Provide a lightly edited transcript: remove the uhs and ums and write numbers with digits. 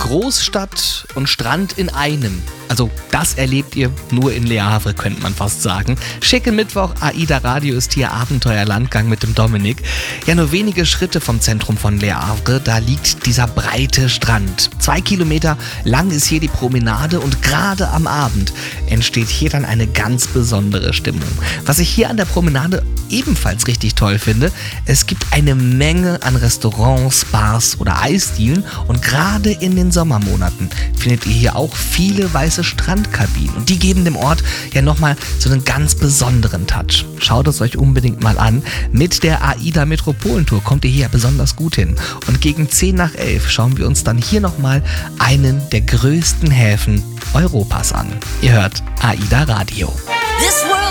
Großstadt und Strand in einem. Also das erlebt ihr nur in Le Havre, könnte man fast sagen. Schicken Mittwoch, AIDA Radio ist hier Abenteuerlandgang mit dem Dominik. Ja, nur wenige Schritte vom Zentrum von Le Havre, da liegt dieser breite Strand. 2 Kilometer lang ist hier die Promenade und gerade am Abend entsteht hier dann eine ganz besondere Stimmung. Was ich hier an der Promenade ebenfalls richtig toll finde, es gibt eine Menge an Restaurants, Bars oder Eisdielen und gerade in den Sommermonaten findet ihr hier auch viele weiße Strandkabinen und die geben dem Ort ja nochmal so einen ganz besonderen Touch. Schaut es euch unbedingt mal an. Mit der AIDA Metropolentour kommt ihr hier besonders gut hin und gegen 10 nach 11 schauen wir uns dann hier nochmal einen der größten Häfen Europas an. Ihr hört AIDA Radio. This